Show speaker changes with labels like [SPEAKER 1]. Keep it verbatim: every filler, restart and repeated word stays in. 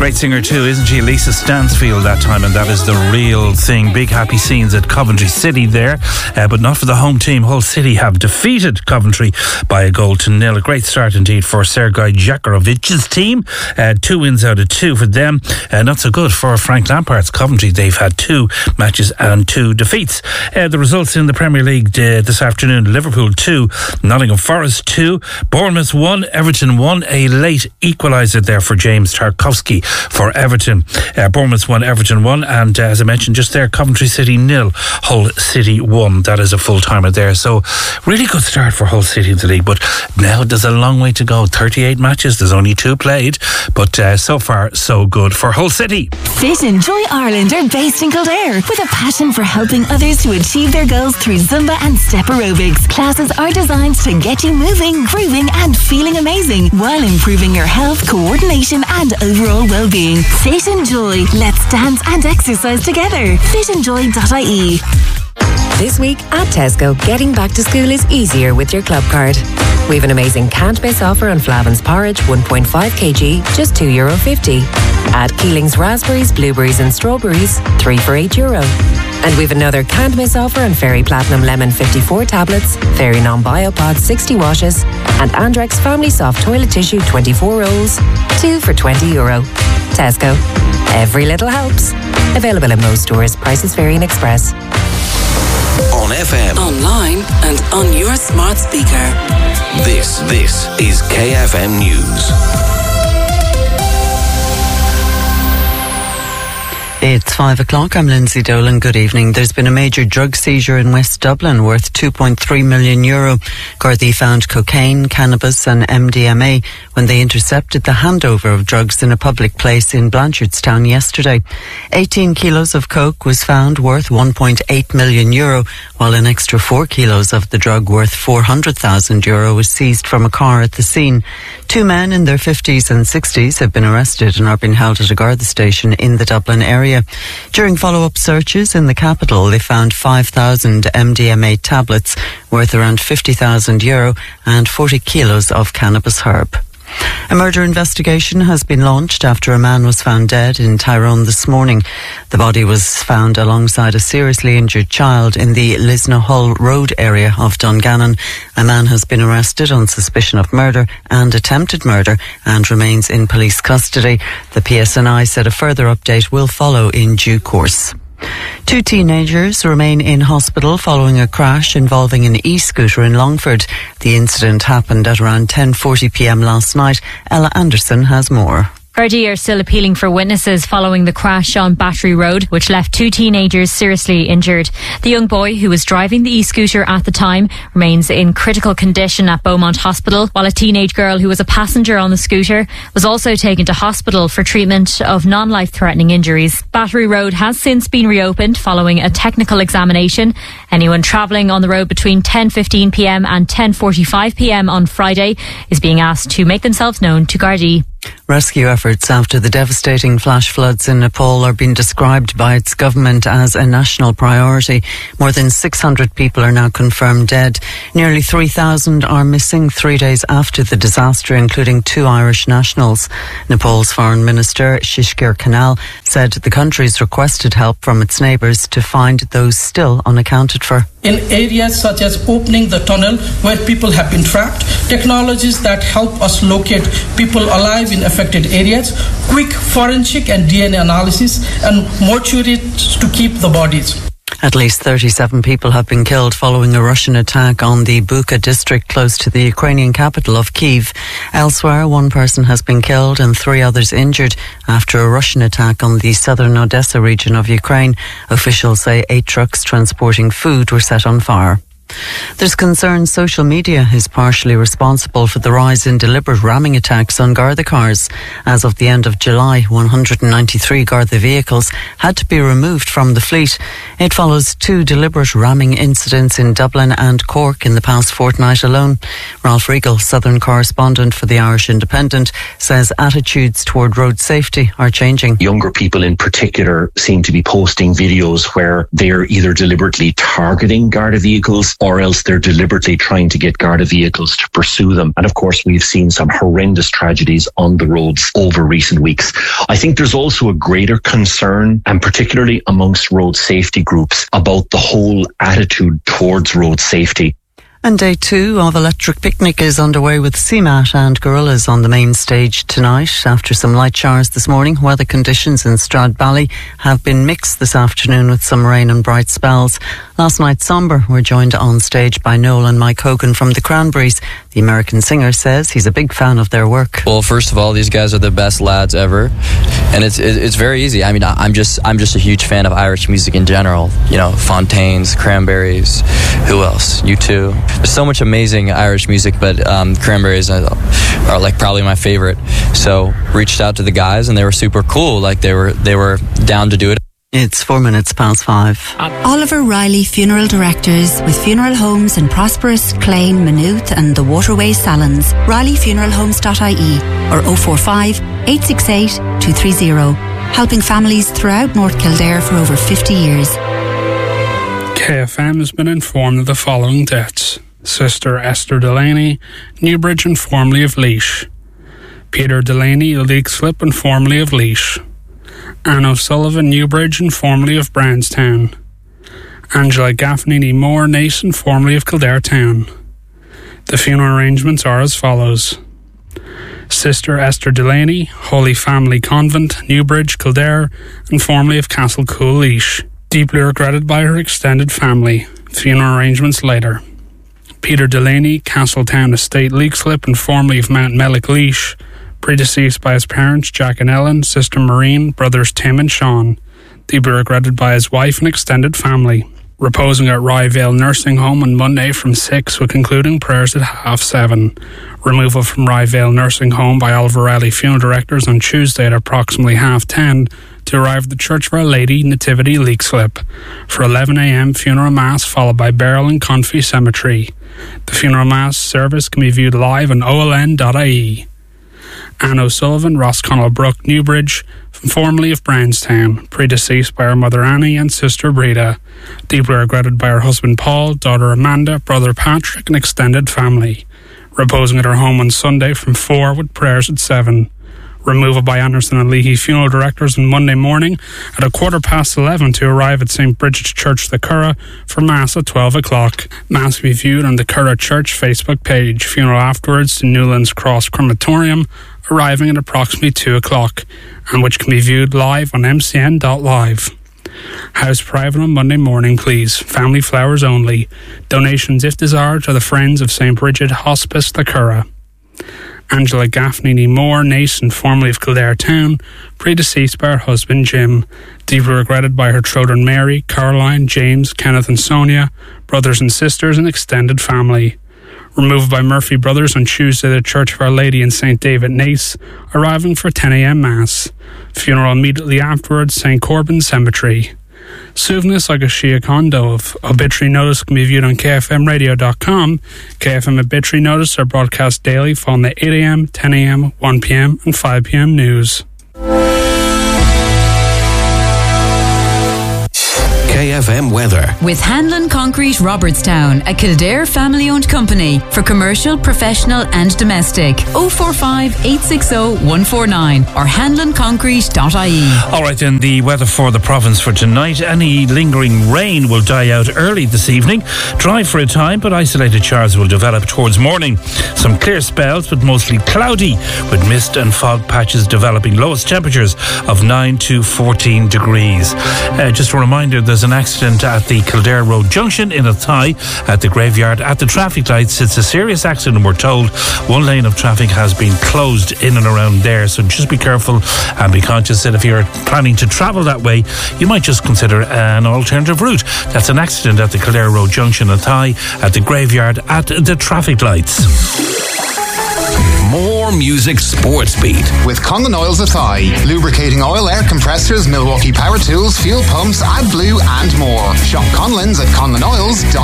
[SPEAKER 1] great singer too, isn't she? Lisa Stansfield that time, and that is the real thing. Big happy scenes at Coventry City there, uh, but not for the home team. Hull City have defeated Coventry by a goal to nil. A great start indeed for Sergei Jakorovic's team. Uh, two wins out of two for them. Uh, not so good for Frank Lampard's Coventry. They've had two matches and two defeats. Uh, the results in the Premier League uh, this afternoon: Liverpool two, Nottingham Forest two, Bournemouth one, Everton one. A late equaliser there for James Tarkowski for Everton. Uh, Bournemouth one, Everton one, and uh, as I mentioned just there, Coventry City nil, Hull City one. That is a full timer there. So really good start for Hull City in the league, but now there's a long way to go. thirty-eight matches, there's only two played, but uh, so far so good for Hull City.
[SPEAKER 2] Fit and Joy Ireland are based in Kildare with a passion for helping others to achieve their goals through Zumba and step aerobics. Classes are designed to get you moving, grooving and feeling amazing while improving your health, coordination and overall well-being. Fit and Joy. Let's dance and exercise together. fit and joy dot I E.
[SPEAKER 3] This week at Tesco, getting back to school is easier with your club card. We have an amazing can't miss offer on Flavin's porridge, one point five kilograms, just two euro fifty. Add Keeling's raspberries, blueberries and strawberries, three for eight euro. And we've another can't miss offer on Fairy Platinum Lemon fifty-four tablets, Fairy Non-Biopod sixty washes, and Andrex Family Soft Toilet Tissue twenty-four rolls, two for twenty euro. Tesco. Every little helps. Available in most stores. Prices vary in Express.
[SPEAKER 4] On F M,
[SPEAKER 5] online and on your smart speaker.
[SPEAKER 4] This, this is K F M News.
[SPEAKER 6] It's five o'clock. I'm Lindsay Dolan. Good evening. There's been a major drug seizure in West Dublin worth two point three million euro. Gardaí found cocaine, cannabis and M D M A when they intercepted the handover of drugs in a public place in Blanchardstown yesterday. eighteen kilos of coke was found worth one point eight million euro, while an extra four kilos of the drug worth four hundred thousand euro was seized from a car at the scene. Two men in their fifties and sixties have been arrested and are being held at a Garda station in the Dublin area. During follow-up searches in the capital, they found five thousand M D M A tablets worth around fifty thousand euro and forty kilos of cannabis herb. A murder investigation has been launched after a man was found dead in Tyrone this morning. The body was found alongside a seriously injured child in the Lisnahull Road area of Dungannon. A man has been arrested on suspicion of murder and attempted murder and remains in police custody. The P S N I said a further update will follow in due course. Two teenagers remain in hospital following a crash involving an e-scooter in Longford. The incident happened at around ten forty p m last night. Ella Anderson has more.
[SPEAKER 7] Gardaí are still appealing for witnesses following the crash on Battery Road, which left two teenagers seriously injured. The young boy, who was driving the e-scooter at the time, remains in critical condition at Beaumont Hospital, while a teenage girl who was a passenger on the scooter was also taken to hospital for treatment of non-life-threatening injuries. Battery Road has since been reopened following a technical examination. Anyone travelling on the road between ten fifteen p m and ten forty-five p m on Friday is being asked to make themselves known to Gardaí.
[SPEAKER 6] Rescue efforts after the devastating flash floods in Nepal are being described by its government as a national priority. More than six hundred people are now confirmed dead. Nearly three thousand are missing three days after the disaster, including two Irish nationals. Nepal's Foreign Minister Shishir Kanal said the country's requested help from its neighbours to find those still unaccounted for.
[SPEAKER 8] In areas such as opening the tunnel where people have been trapped, technologies that help us locate people alive in affected areas, quick forensic and D N A analysis, and mortuaries to keep the bodies.
[SPEAKER 6] At least thirty-seven people have been killed following a Russian attack on the Bucha district close to the Ukrainian capital of Kyiv. Elsewhere, one person has been killed and three others injured after a Russian attack on the southern Odessa region of Ukraine. Officials say eight trucks transporting food were set on fire. There's concern social media is partially responsible for the rise in deliberate ramming attacks on Garda cars. As of the end of July, one hundred ninety-three Garda vehicles had to be removed from the fleet. It follows two deliberate ramming incidents in Dublin and Cork in the past fortnight alone. Ralph Regal, Southern correspondent for the Irish Independent, says attitudes toward road safety are changing.
[SPEAKER 9] Younger people in particular seem to be posting videos where they're either deliberately targeting Garda vehicles or else they're deliberately trying to get Garda vehicles to pursue them. And of course, we've seen some horrendous tragedies on the roads over recent weeks. I think there's also a greater concern, and particularly amongst road safety groups, about the whole attitude towards road safety.
[SPEAKER 6] And day two of Electric Picnic is underway with C MAT and Gorillas on the main stage tonight. After some light showers this morning, weather conditions in Stradbally have been mixed this afternoon with some rain and bright spells. Last night, Somber were joined on stage by Noel and Mike Hogan from the Cranberries. The American singer says he's a big fan of their work.
[SPEAKER 10] Well, first of all, these guys are the best lads ever, and it's it's very easy. I mean, I'm just I'm just a huge fan of Irish music in general. You know, Fontaines, Cranberries, who else? U two. There's so much amazing Irish music, but um, Cranberries are, are like probably my favorite. So reached out to the guys, and they were super cool. Like they were they were down to do it.
[SPEAKER 6] It's four minutes past five.
[SPEAKER 11] Oliver Riley Funeral Directors with funeral homes in Prosperous, Clane, Maynooth and the Waterway Salons. Riley Funeral Homes dot I E or oh four five, eight six eight, two three zero. Helping families throughout North Kildare for over fifty years.
[SPEAKER 12] K F M has been informed of the following deaths. Sister Esther Delaney, Newbridge and formerly of Laois. Peter Delaney, Leixlip and formerly of Laois. Anne O'Sullivan, Newbridge and formerly of Brownstown. Angela Gaffney Moore, Nason, formerly of Kildare Town. The funeral arrangements are as follows. Sister Esther Delaney, Holy Family Convent, Newbridge, Kildare, and formerly of Castlecool, Laois. Deeply regretted by her extended family. Funeral arrangements later. Peter Delaney, Castletown Estate, Leixlip, and formerly of Mount Mellick, Laois. Predeceased by his parents, Jack and Ellen, sister Maureen, brothers Tim and Sean. Deeply regretted by his wife and extended family. Reposing at Ryevale Nursing Home on Monday from six, with concluding prayers at half seven. Removal from Ryevale Nursing Home by Oliver Riley Funeral Directors on Tuesday at approximately half ten to arrive at the Church of Our Lady Nativity, Leixlip. For eleven a.m. funeral mass followed by burial in Confey Cemetery. The funeral mass service can be viewed live on O L N dot I E. Anne O'Sullivan, Rosconnell Brook, Newbridge, formerly of Brownstown, predeceased by her mother Annie and sister Breda, deeply regretted by her husband Paul, daughter Amanda, brother Patrick and extended family. Reposing at her home on Sunday from four with prayers at seven. Removal by Anderson and Leahy Funeral Directors on Monday morning at a quarter past eleven to arrive at Saint Bridget's Church, the Curragh, for Mass at twelve o'clock. Mass will be viewed on the Curragh Church Facebook page. Funeral afterwards to Newlands Cross Crematorium, arriving at approximately two o'clock, and which can be viewed live on M C N dot live. House private on Monday morning, please. Family flowers only. Donations, if desired, to the Friends of Saint Bridget Hospice, the Curragh. Angela Gaffney Moore, Nason, formerly of Kildare Town, predeceased by her husband Jim, deeply regretted by her children Mary, Caroline, James, Kenneth and Sonia, brothers and sisters and extended family. Removed by Murphy Brothers on Tuesday at the Church of Our Lady in Saint David, Naas, arriving for ten a.m. Mass. Funeral immediately afterwards, Saint Corbin Cemetery. Souvnis agus Shia Kondo of obituary notice can be viewed on K F M radio dot com. K F M obituary notice are broadcast daily following the eight a.m, ten a.m, one p.m. and five p.m. news.
[SPEAKER 4] K F M weather.
[SPEAKER 13] With Hanlon Concrete Robertstown, a Kildare family-owned company for commercial, professional and domestic. oh four five, eight six oh, one four nine or hanlon concrete dot I E.
[SPEAKER 1] All right, then the weather for the province for tonight. Any lingering rain will die out early this evening. Dry for a time, but isolated showers will develop towards morning. Some clear spells, but mostly cloudy, with mist and fog patches developing. Lowest temperatures of nine to fourteen degrees. Uh, just a reminder, there's an accident at the Kildare Road Junction in Athy at the graveyard at the traffic lights. It's a serious accident, we're told. One lane of traffic has been closed in and around there, so just be careful and be conscious that if you're planning to travel that way, you might just consider an alternative route. That's an accident at the Kildare Road Junction in Athy at the graveyard at the traffic lights.
[SPEAKER 4] More music sports beat
[SPEAKER 14] with Conlon Oils Athy, lubricating oil, air compressors, Milwaukee power tools, fuel pumps, AdBlue and more. Shop Conlon's at conlon oils dot